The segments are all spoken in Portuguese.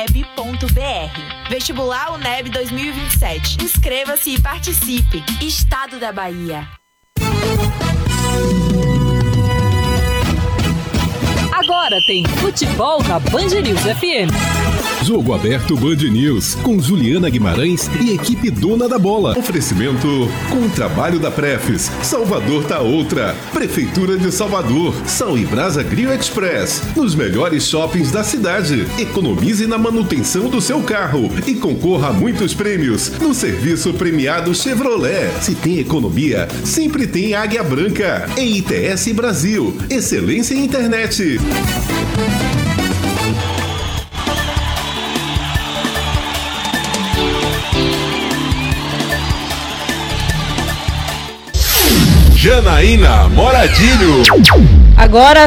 Vestibular UNEB 2027. Inscreva-se e participe. Estado da Bahia. Agora tem futebol na Band News FM. Jogo aberto Band News, com Juliana Guimarães e equipe dona da bola. Oferecimento com o trabalho da Prefis. Salvador tá outra. Prefeitura de Salvador. Sal e Brasa Grill Express. Nos melhores shoppings da cidade. Economize na manutenção do seu carro e concorra a muitos prêmios no serviço premiado Chevrolet. Se tem economia, sempre tem Águia Branca. EITS Brasil. Excelência em internet. Janaína Moradilho. Agora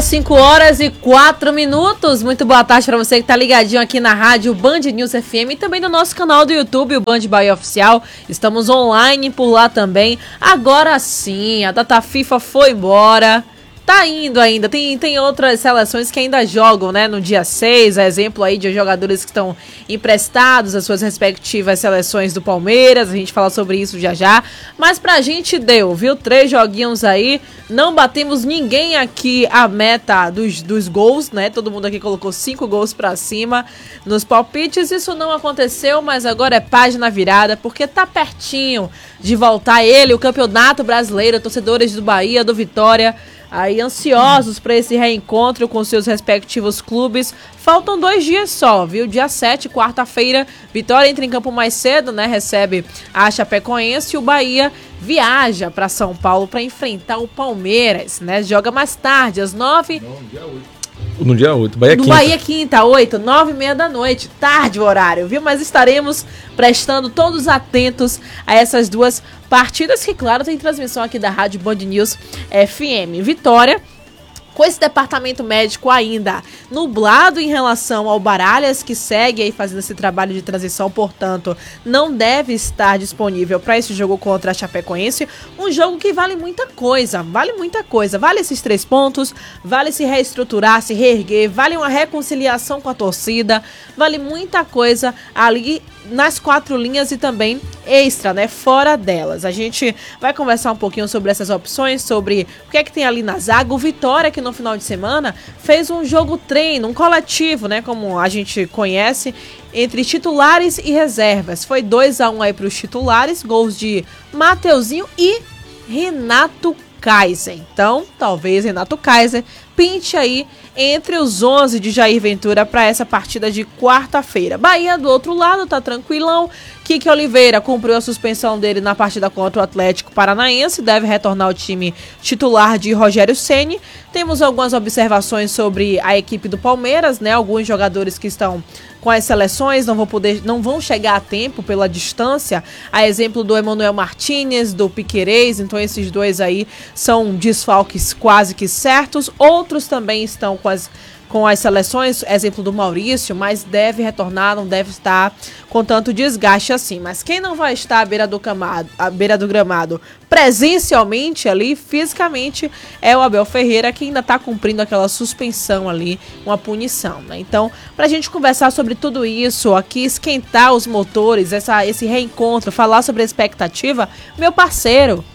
5h04. Muito boa tarde para você que tá ligadinho aqui na rádio Band News FM e também no nosso canal do YouTube, o Band Bahia Oficial. Estamos online por lá também. Agora sim, a data FIFA foi embora. Tá indo ainda, tem outras seleções que ainda jogam, né, no dia 6, exemplo aí de jogadores que estão emprestados às suas respectivas seleções do Palmeiras, a gente fala sobre isso já, mas pra gente deu, viu, 3 joguinhos aí, não batemos ninguém aqui a meta dos gols, né, todo mundo aqui colocou 5 gols pra cima nos palpites, isso não aconteceu, mas agora é página virada, porque tá pertinho de voltar ele, o Campeonato Brasileiro, torcedores do Bahia, do Vitória, aí ansiosos para esse reencontro com seus respectivos clubes. Faltam 2 dias só, viu? Dia 7, quarta-feira, Vitória entra em campo mais cedo, né? Recebe a Chapecoense e o Bahia viaja para São Paulo para enfrentar o Palmeiras, né? Joga mais tarde, às 9. Não, no dia 8. No dia 8, Bahia quinta. Bahia quinta, 8, 9h30 da noite, tarde o horário, viu? Mas estaremos prestando todos atentos a essas duas partidas, que claro, tem transmissão aqui da Rádio Band News FM. Vitória, com esse departamento médico ainda nublado em relação ao Baralhas, que segue aí fazendo esse trabalho de transição, portanto, não deve estar disponível para esse jogo contra a Chapecoense, um jogo que vale muita coisa, vale esses 3 pontos, vale se reestruturar, se reerguer, vale uma reconciliação com a torcida, vale muita coisa ali nas 4 linhas e também extra, né, fora delas. A gente vai conversar um pouquinho sobre essas opções, sobre o que é que tem ali na zaga. O Vitória, que no final de semana fez um jogo treino, um coletivo, né, como a gente conhece, entre titulares e reservas. Foi 2-1 aí para os titulares, gols de Mateuzinho e Renato Kaiser. Então, talvez Renato Kaiser pinte aí entre os 11 de Jair Ventura para essa partida de quarta-feira. Bahia, do outro lado, tá tranquilão. Kike Oliveira cumpriu a suspensão dele na partida contra o Atlético Paranaense, deve retornar ao time titular de Rogério Ceni. Temos algumas observações sobre a equipe do Palmeiras, né? Alguns jogadores que estão com as seleções não vão chegar a tempo pela distância, a exemplo do Emanuel Martínez, do Piquerez, então esses dois aí são desfalques quase que certos. Outros também estão com as seleções, exemplo do Maurício, mas deve retornar, não deve estar com tanto desgaste assim. Mas quem não vai estar à beira do gramado presencialmente ali, fisicamente, é o Abel Ferreira, que ainda está cumprindo aquela suspensão ali, uma punição, né? Então, pra gente conversar sobre tudo isso, aqui esquentar os motores, esse reencontro, falar sobre a expectativa, meu parceiro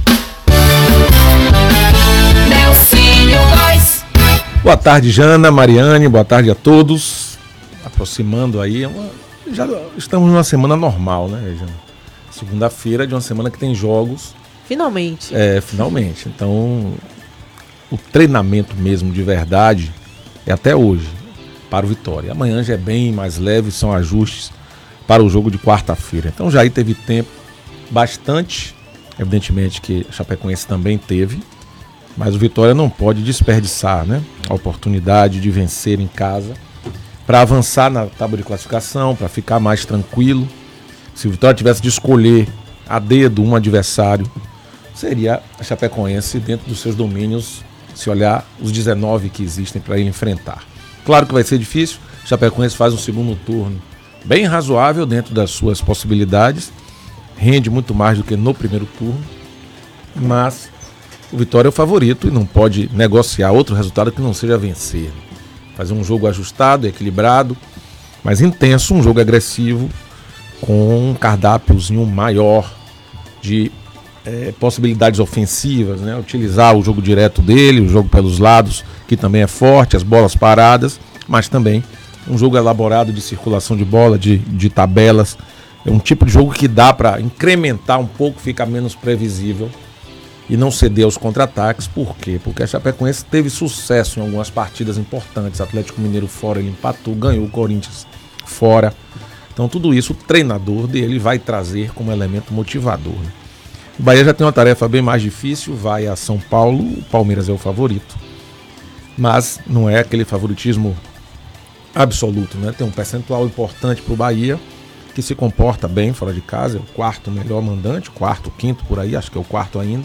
Nelsinho Góes. Boa tarde, Jana, Mariane, boa tarde a todos. Aproximando aí, já estamos numa semana normal, né, Jana? Segunda-feira de uma semana que tem jogos. Finalmente. Finalmente. Então, o treinamento mesmo de verdade é até hoje, para o Vitória. Amanhã já é bem mais leve, são ajustes para o jogo de quarta-feira. Então, já aí teve tempo bastante, evidentemente que a Chapecoense também teve, mas o Vitória não pode desperdiçar, né, a oportunidade de vencer em casa para avançar na tábua de classificação, para ficar mais tranquilo. Se o Vitória tivesse de escolher a dedo um adversário, seria a Chapecoense dentro dos seus domínios, se olhar os 19 que existem para ele enfrentar. Claro que vai ser difícil, a Chapecoense faz um segundo turno bem razoável dentro das suas possibilidades, rende muito mais do que no primeiro turno, mas o Vitória é o favorito e não pode negociar outro resultado que não seja vencer. Fazer um jogo ajustado, equilibrado, mais intenso, um jogo agressivo, com um cardápiozinho maior de possibilidades ofensivas, né? Utilizar o jogo direto dele, o jogo pelos lados, que também é forte, as bolas paradas, mas também um jogo elaborado de circulação de bola, de tabelas. É um tipo de jogo que dá para incrementar um pouco, fica menos previsível e não ceder aos contra-ataques. Por quê? Porque a Chapecoense teve sucesso em algumas partidas importantes. Atlético Mineiro fora, ele empatou, ganhou o Corinthians fora. Então tudo isso o treinador dele vai trazer como elemento motivador, né? O Bahia já tem uma tarefa bem mais difícil, vai a São Paulo, o Palmeiras é o favorito, mas não é aquele favoritismo absoluto, né? Tem um percentual importante para o Bahia, que se comporta bem fora de casa, é o quarto melhor mandante, quarto, quinto por aí, acho que é o quarto ainda,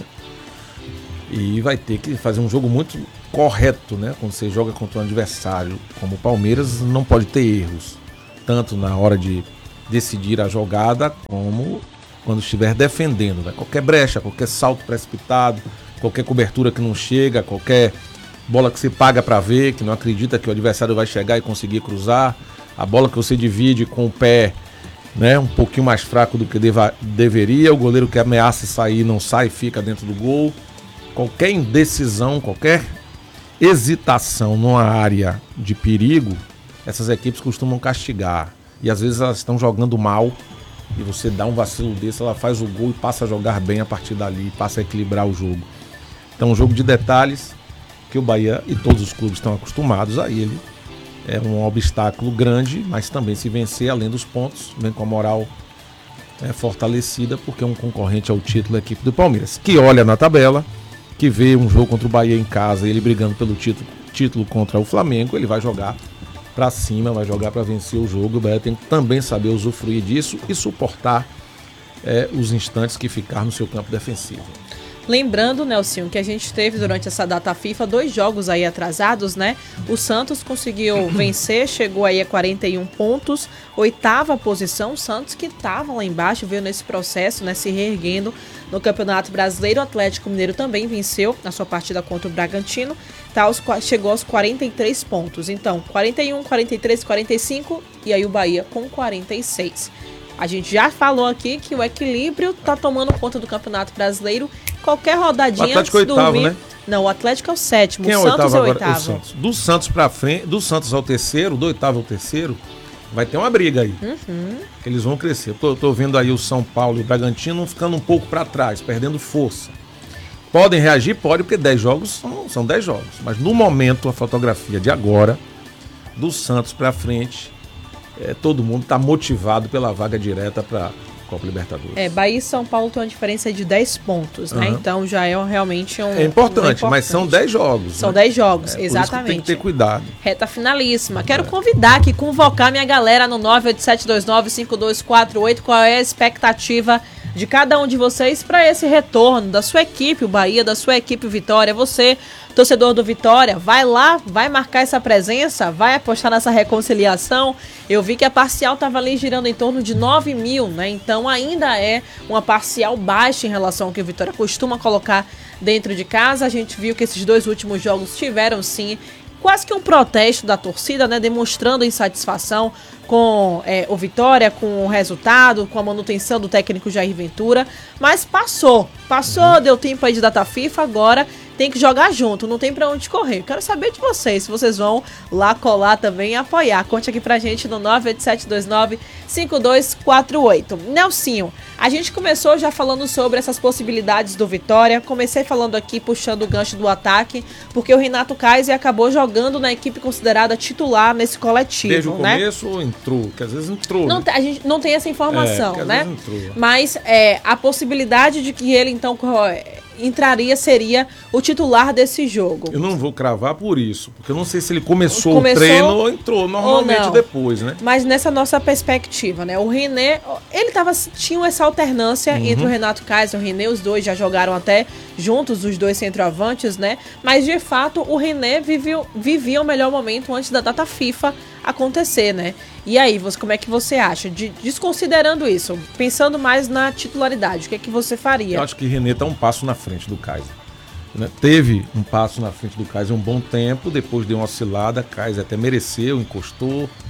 e vai ter que fazer um jogo muito correto, né? Quando você joga contra um adversário como o Palmeiras, não pode ter erros, tanto na hora de decidir a jogada, como quando estiver defendendo, né? Qualquer brecha, qualquer salto precipitado, qualquer cobertura que não chega, qualquer bola que você paga para ver, que não acredita que o adversário vai chegar e conseguir cruzar, a bola que você divide com o pé, né, um pouquinho mais fraco do que deveria, o goleiro que ameaça sair não sai, fica dentro do gol. Qualquer indecisão, qualquer hesitação numa área de perigo, essas equipes costumam castigar. E às vezes elas estão jogando mal e você dá um vacilo desse, ela faz o gol e passa a jogar bem a partir dali, passa a equilibrar o jogo. Então um jogo de detalhes que o Bahia e todos os clubes estão acostumados a ele. É um obstáculo grande, mas também se vencer, além dos pontos, vem com a moral fortalecida, porque é um concorrente ao título, a equipe do Palmeiras, que olha na tabela, que vê um jogo contra o Bahia em casa, ele brigando pelo título contra o Flamengo, ele vai jogar para cima, vai jogar para vencer o jogo. O Bahia tem que também saber usufruir disso e suportar os instantes que ficar no seu campo defensivo. Lembrando, Nelson, que a gente teve durante essa data FIFA 2 jogos aí atrasados, né? O Santos conseguiu vencer, chegou aí a 41 pontos, 8ª posição. O Santos que estava lá embaixo, veio nesse processo, né? Se reerguendo no Campeonato Brasileiro. O Atlético Mineiro também venceu na sua partida contra o Bragantino, chegou aos 43 pontos. Então, 41, 43, 45 e aí o Bahia com 46. A gente já falou aqui que o equilíbrio tá tomando conta do Campeonato Brasileiro. Qualquer rodadinha. O Atlético é oitavo, né? Não, o Atlético é o 7º. Quem o Santos é o 8º. O Santos. Do Santos pra frente, do Santos ao terceiro, do 8º ao terceiro, vai ter uma briga aí. Eles vão crescer. Tô vendo aí o São Paulo e o Bragantino ficando um pouco para trás, perdendo força. Podem reagir? Pode, porque 10 jogos são 10 jogos. Mas no momento, a fotografia de agora, do Santos pra frente, todo mundo está motivado pela vaga direta para Copa Libertadores. Bahia e São Paulo tem uma diferença de 10 pontos, né? Então já é realmente um... É importante, mas são 10 jogos. São 10 jogos, exatamente. exatamente. Por isso que tem que ter cuidado. Reta finalíssima. Quero convidar aqui, convocar minha galera no 987295248. Qual é a expectativa de cada um de vocês para esse retorno da sua equipe, o Bahia, da sua equipe Vitória? Você, torcedor do Vitória, vai lá, vai marcar essa presença, vai apostar nessa reconciliação. Eu vi que a parcial estava ali girando em torno de 9 mil, né? Então ainda é uma parcial baixa em relação ao que o Vitória costuma colocar dentro de casa. A gente viu que esses 2 últimos jogos tiveram, sim, quase que um protesto da torcida, né? Demonstrando insatisfação com o Vitória, com o resultado, com a manutenção do técnico Jair Ventura. Mas passou, deu tempo aí de data FIFA, agora tem que jogar junto, não tem pra onde correr. Quero saber de vocês, se vocês vão lá colar também e apoiar. Conte aqui pra gente no 987295248. Nelsinho, a gente começou já falando sobre essas possibilidades do Vitória. Comecei falando aqui, puxando o gancho do ataque, porque o Renato Kaiser acabou jogando na equipe considerada titular nesse coletivo, desde o né? começo entrou, que às vezes entrou. Não, né? A gente não tem essa informação, né? Às vezes entrou. Mas a possibilidade de que ele, então, seria o titular desse jogo. Eu não vou cravar por isso, porque eu não sei se ele começou o treino ou entrou normalmente depois, né? Mas nessa nossa perspectiva, né? O René, tinha essa alternância entre o Renato Kaiser e o René, os dois já jogaram até juntos, os dois centroavantes, né? Mas de fato o René vivia o melhor momento antes da data FIFA acontecer, né? E aí, como é que você acha? Desconsiderando isso, pensando mais na titularidade, o que é que você faria? Eu acho que René está um passo na frente do Kaiser, né? Teve um passo na frente do Kaiser um bom tempo, depois deu uma oscilada, Kaiser até mereceu, encostou,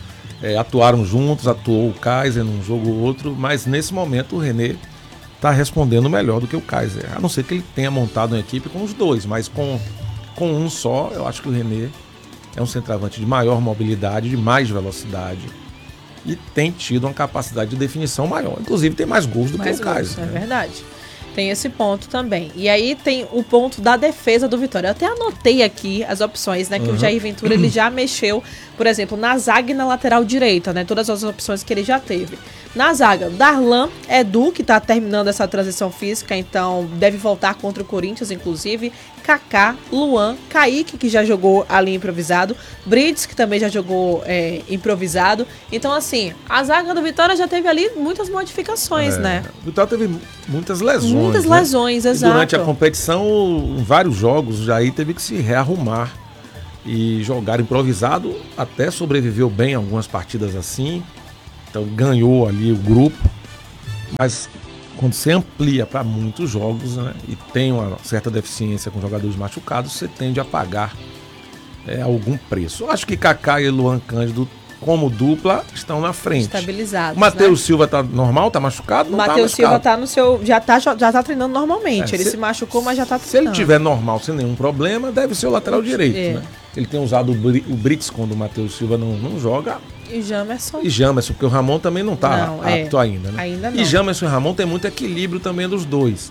atuaram juntos, atuou o Kaiser num jogo ou outro, mas nesse momento o René está respondendo melhor do que o Kaiser, a não ser que ele tenha montado uma equipe com os dois, mas com um só, eu acho que o René é um centroavante de maior mobilidade, de mais velocidade e tem tido uma capacidade de definição maior, inclusive tem mais gols do que o Kaiser. É verdade. Tem esse ponto também. E aí tem o ponto da defesa do Vitória. Eu até anotei aqui as opções, né? Que o Jair Ventura, ele já mexeu, por exemplo, na zaga e na lateral direita, né? Todas as opções que ele já teve. Na zaga, Darlan, Edu, que tá terminando essa transição física, então deve voltar contra o Corinthians, inclusive. Kaká, Luan, Kaique, que já jogou ali improvisado. Brites, que também já jogou improvisado. Então, assim, a zaga do Vitória já teve ali muitas modificações, né? O Vitória teve muitas lesões. Muitas lesões, exato. E durante a competição, em vários jogos, o Jair teve que se rearrumar e jogar improvisado. Até sobreviveu bem algumas partidas assim. Então ganhou ali o grupo. Mas quando você amplia para muitos jogos, né, e tem uma certa deficiência com jogadores machucados, você tende a pagar algum preço. Eu acho que Kaká e Luan Cândido, como dupla, estão na frente. Estabilizados. O Matheus, né? Silva tá normal, tá machucado? Não, Matheus Silva tá no seu. Já tá treinando normalmente. Ele se machucou, mas já tá treinando. Se ele tiver normal, sem nenhum problema, deve ser o lateral direito, né? Ele tem usado o Brits quando o Matheus Silva não joga. E Jamerson, porque o Ramon também não tá apto ainda, né? Ainda não. E Jamerson e Ramon tem muito equilíbrio também dos dois.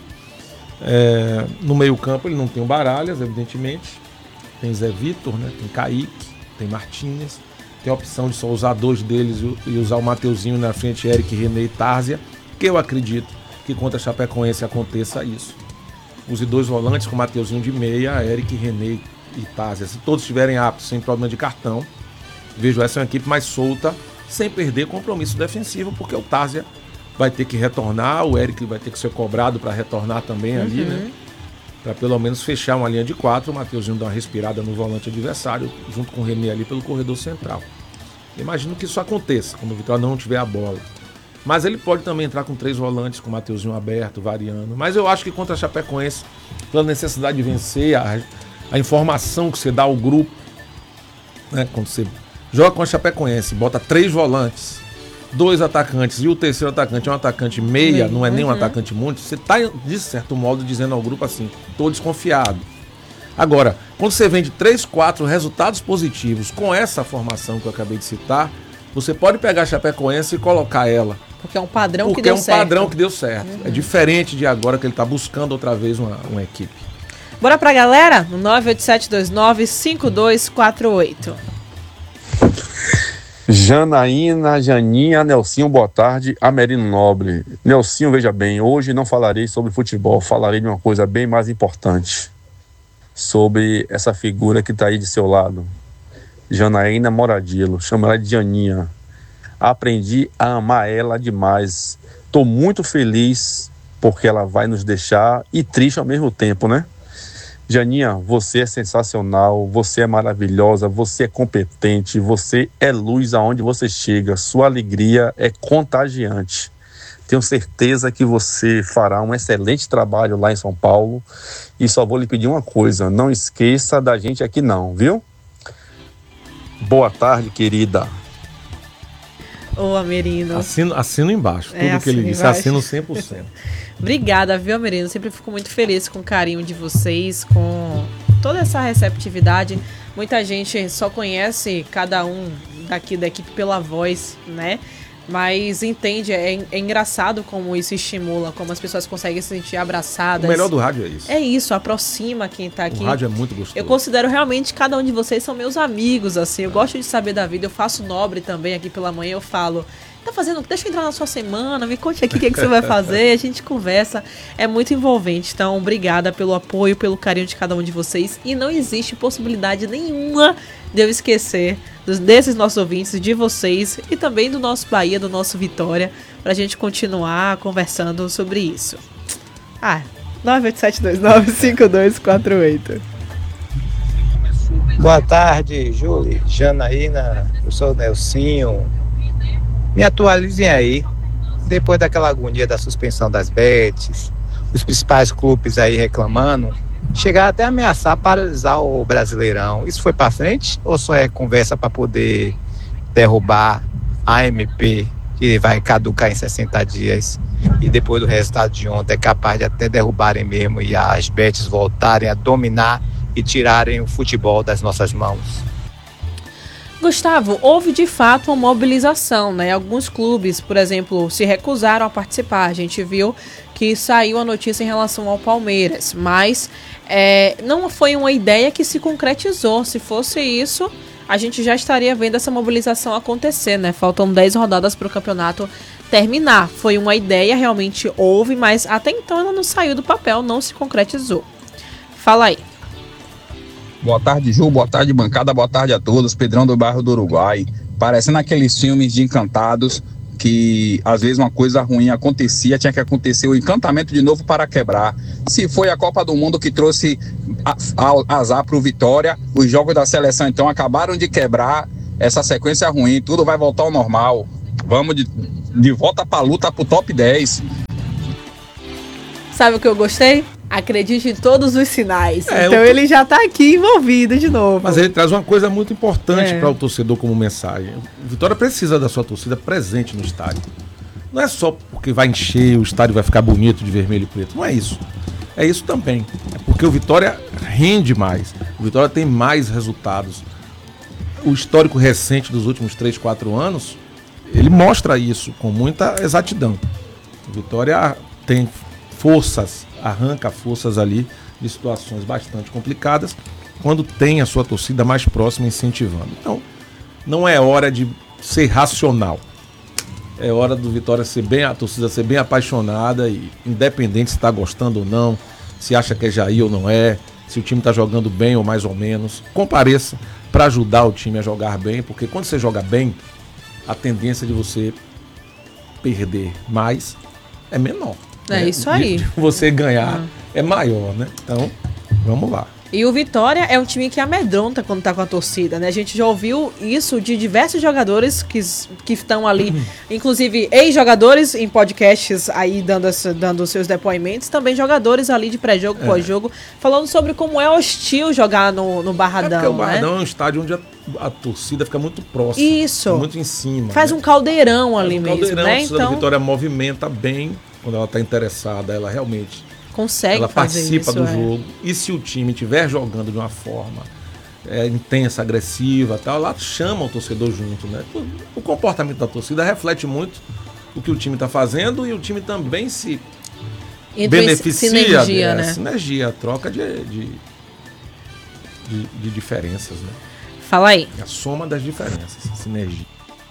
No meio-campo ele não tem o Baralhas, evidentemente. Tem Zé Vitor, né? Tem Kaique, tem Martínez. Tem a opção de só usar dois deles e usar o Mateuzinho na frente, Eric, René e Tárzia, que eu acredito que contra a Chapecoense aconteça isso. Use dois volantes com o Mateuzinho de meia, Eric, René e Tárzia. Se todos estiverem aptos, sem problema de cartão, vejo essa uma equipe mais solta, sem perder compromisso defensivo, porque o Tárzia vai ter que retornar, o Eric vai ter que ser cobrado para retornar também ali, né? Para pelo menos fechar uma linha de 4, o Mateuzinho dá uma respirada no volante adversário, junto com o René ali pelo corredor central. Eu imagino que isso aconteça, quando o Vitória não tiver a bola. Mas ele pode também entrar com 3 volantes, com o Mateuzinho aberto, variando. Mas eu acho que contra a Chapecoense, pela necessidade de vencer, a informação que você dá ao grupo, né, quando você joga com a Chapecoense, bota 3 volantes, 2 atacantes e o terceiro atacante é um atacante meia, não é nem um atacante muito, você está, de certo modo, dizendo ao grupo assim, estou desconfiado. Agora, quando você vem de 3, 4 resultados positivos com essa formação que eu acabei de citar, você pode pegar a Chapecoense e colocar ela. Porque é um padrão que deu certo. Padrão que deu certo. É diferente de agora que ele está buscando outra vez uma equipe. Bora pra galera? No 987295248. Janaína, Janinha, Nelsinho, boa tarde, Amerino Nobre. Nelsinho, veja bem, hoje não falarei sobre futebol, falarei de uma coisa bem mais importante, sobre essa figura que está aí de seu lado, Janaína Moradilo, chamo ela de Janinha. Aprendi a amar ela demais, estou muito feliz porque ela vai nos deixar e triste ao mesmo tempo, né? Janinha, você é sensacional, você é maravilhosa, você é competente, você é luz aonde você chega, sua alegria é contagiante. Tenho certeza que você fará um excelente trabalho lá em São Paulo e só vou lhe pedir uma coisa, não esqueça da gente aqui não, viu? Boa tarde, querida. Ô, Amerino. Assino embaixo, tudo que ele disse, assino 100%. Obrigada, viu, Amerino? Sempre fico muito feliz com o carinho de vocês, com toda essa receptividade. Muita gente só conhece cada um daqui da equipe pela voz, né? Mas entende, é engraçado como isso estimula, como as pessoas conseguem se sentir abraçadas. O melhor do rádio é isso. É isso, aproxima quem tá aqui. O rádio é muito gostoso. Eu considero realmente cada um de vocês são meus amigos, assim. Eu gosto de saber da vida, eu faço Nobre também aqui pela manhã, eu falo... Tá fazendo? Deixa eu entrar na sua semana, me conte aqui o que você vai fazer, a gente conversa, é muito envolvente. Então, obrigada pelo apoio, pelo carinho de cada um de vocês. E não existe possibilidade nenhuma de eu esquecer desses nossos ouvintes, de vocês e também do nosso Bahia, do nosso Vitória, pra gente continuar conversando sobre isso. 987295248. Boa tarde, Júlia, Janaína, eu sou o Nelsinho. Me atualizem aí, depois daquela agonia da suspensão das bets, os principais clubes aí reclamando, chegaram até a ameaçar paralisar o Brasileirão. Isso foi para frente ou só é conversa para poder derrubar AMP, que vai caducar em 60 dias, e depois do resultado de ontem é capaz de até derrubarem mesmo e as betes voltarem a dominar e tirarem o futebol das nossas mãos. Gustavo, houve de fato uma mobilização, né? Alguns clubes, por exemplo, se recusaram a participar. A gente viu que saiu a notícia em relação ao Palmeiras, mas não foi uma ideia que se concretizou. Se fosse isso, a gente já estaria vendo essa mobilização acontecer, né? Faltam 10 rodadas para o campeonato terminar. Foi uma ideia, realmente houve, mas até então ela não saiu do papel, não se concretizou. Fala aí. Boa tarde, Ju. Boa tarde, bancada. Boa tarde a todos. Pedrão do bairro do Uruguai. Parecendo aqueles filmes de encantados que às vezes uma coisa ruim acontecia, tinha que acontecer o encantamento de novo para quebrar. Se foi a Copa do Mundo que trouxe azar para o Vitória, os jogos da seleção então acabaram de quebrar essa sequência ruim, tudo vai voltar ao normal. Vamos de volta para a luta para o top 10. Sabe o que eu gostei? Acredite em todos os sinais. Então ele já está aqui envolvido de novo. Mas ele traz uma coisa muito importante para o torcedor como mensagem. O Vitória precisa da sua torcida presente no estádio. Não é só porque vai encher, o estádio vai ficar bonito de vermelho e preto. Não é isso. É isso também. É porque o Vitória rende mais. O Vitória tem mais resultados. O histórico recente dos últimos 3, 4 anos, ele mostra isso com muita exatidão. O Vitória tem forças, arranca forças ali de situações bastante complicadas quando tem a sua torcida mais próxima incentivando. Então, não é hora de ser racional. É hora do Vitória a torcida ser bem apaixonada e independente se está gostando ou não, se acha que é Jair ou não é, se o time está jogando bem ou mais ou menos, compareça para ajudar o time a jogar bem, porque quando você joga bem, a tendência de você perder mais é menor. É isso aí. De você ganhar é maior, né? Então, vamos lá. E o Vitória é um time que amedronta quando tá com a torcida, né? A gente já ouviu isso de diversos jogadores que estão ali, inclusive ex-jogadores em podcasts aí dando seus depoimentos, também jogadores ali de pré-jogo, pós-jogo, falando sobre como é hostil jogar no Barradão, porque o Barradão é um estádio onde a torcida fica muito próxima. Isso. Fica muito em cima. Faz um caldeirão ali mesmo, né? A torcida do Vitória movimenta bem quando ela tá interessada, ela realmente consegue ela fazer participa do jogo. E se o time estiver jogando de uma forma intensa, agressiva, tal, ela chama o torcedor junto, né? O comportamento da torcida reflete muito o que o time está fazendo e o time também se beneficia sinergia, né? Sinergia, troca de diferenças, né? Fala aí. A soma das diferenças, sinergia.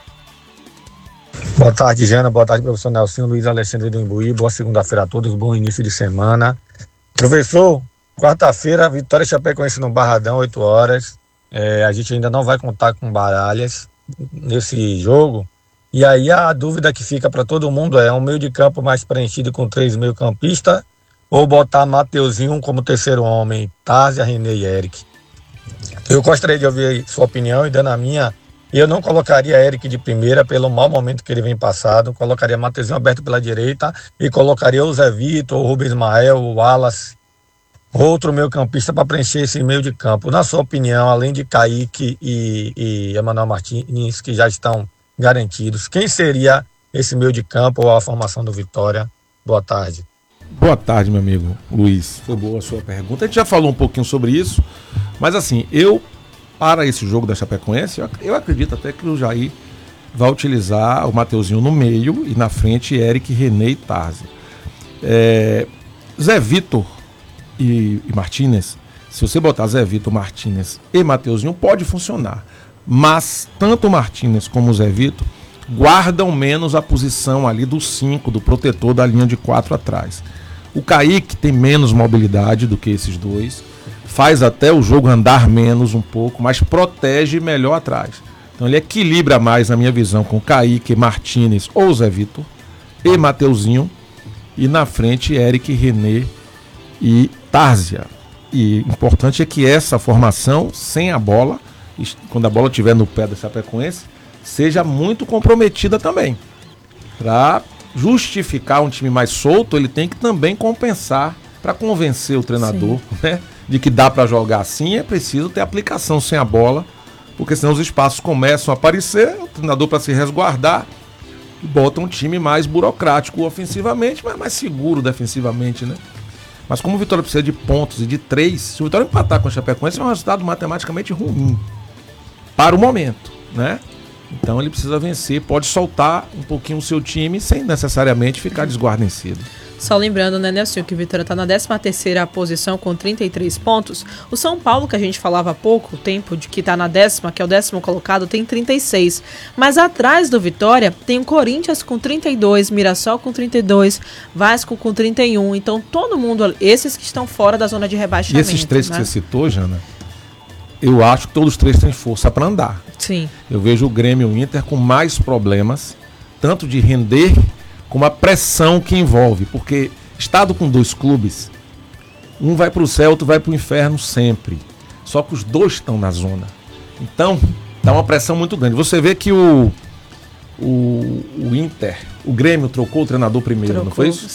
Boa tarde, Jana. Boa tarde, professor Nelson, Luiz Alexandre do Imbuí. Boa segunda-feira a todos. Bom início de semana. Professor, quarta-feira, Vitória e Chapecoense no Barradão, 8 horas. A gente ainda não vai contar com Baralhas nesse jogo. E aí a dúvida que fica para todo mundo é um meio de campo mais preenchido com 3 meio-campistas ou botar Mateuzinho como terceiro homem, Tárzia, René e Eric? Eu gostaria de ouvir sua opinião e dando a minha. Eu não colocaria Eric de primeira pelo mau momento que ele vem passado, colocaria Mateuzinho aberto pela direita e colocaria o Zé Vitor, o Rubens Ismael, o Wallace, outro meio campista para preencher esse meio de campo. Na sua opinião, além de Kaique e Emanuel Martins, que já estão garantidos, quem seria esse meio de campo ou a formação do Vitória? Boa tarde. Boa tarde, meu amigo Luiz. Foi boa a sua pergunta. A gente já falou um pouquinho sobre isso, mas assim, para esse jogo da Chapecoense, eu acredito até que o Jair vai utilizar o Mateuzinho no meio e na frente Eric, René e Tárzia. Zé Vitor e Martínez, se você botar Zé Vitor, Martínez e Mateuzinho, pode funcionar. Mas tanto o Martínez como o Zé Vitor guardam menos a posição ali do 5, do protetor da linha de 4 atrás. O Kaique tem menos mobilidade do que esses dois, faz até o jogo andar menos um pouco, mas protege melhor atrás. Então ele equilibra mais, na minha visão, com Kaique, Martínez ou Zé Vitor e Mateuzinho, e na frente Eric, René e Tárzia. E importante é que essa formação, sem a bola, quando a bola estiver no pé da Chapecoense, seja muito comprometida também. Para justificar um time mais solto, ele tem que também compensar para convencer o treinador, né, de que dá para jogar assim. É preciso ter aplicação sem a bola porque senão os espaços começam a aparecer, o treinador, para se resguardar, bota um time mais burocrático ofensivamente, mas mais seguro defensivamente, né? Mas como o Vitória precisa de pontos e de 3, se o Vitória empatar com o Chapecoense, é um resultado matematicamente ruim para o momento, né? Então ele precisa vencer, pode soltar um pouquinho o seu time sem necessariamente ficar desguarnecido. Só lembrando, né, Nelson, que o Vitória está na 13ª posição com 33 pontos. O São Paulo, que a gente falava há pouco tempo, de que está na 10ª, que é o 10º colocado, tem 36. Mas atrás do Vitória tem o Corinthians com 32, Mirassol com 32, Vasco com 31. Então todo mundo, esses que estão fora da zona de rebaixamento. E esses 3 né? que você citou, Jana, eu acho que todos os 3 têm força para andar. Sim. Eu vejo o Grêmio e o Inter com mais problemas, tanto de render como a pressão que envolve, porque estado com 2 clubes, um vai para o céu, outro vai para o inferno sempre. Só que os 2 estão na zona. Então, dá uma pressão muito grande. Você vê que o Inter, o Grêmio trocou o treinador primeiro, não foi isso?